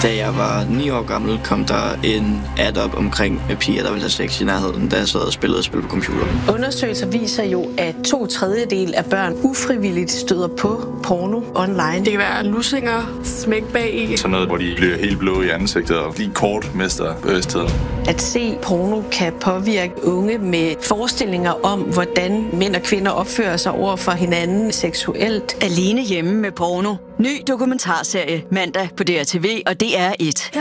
Da jeg var 9 år gammel, kom der en ad op omkring piger, der ville have sex i nærheden, da jeg sad og spillede spil på computer. Undersøgelser viser jo, at 2/3 af børn ufrivilligt støder på porno online. Det kan være lussinger, smæk bag i. Sådan noget, hvor de bliver helt blå i ansigtet og lige kort mister bevidstheden. At se porno kan påvirke unge med forestillinger om, hvordan mænd og kvinder opfører sig over for hinanden seksuelt. Alene hjemme med porno. Ny dokumentarserie mandag på DRTV og DR1.